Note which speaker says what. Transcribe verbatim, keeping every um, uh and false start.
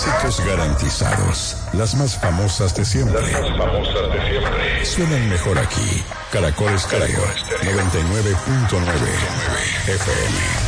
Speaker 1: Éxitos garantizados. Las más famosas de siempre.
Speaker 2: Las más famosas de siempre.
Speaker 1: Suenan mejor aquí. Caracol Estéreo noventa y nueve punto nueve F M.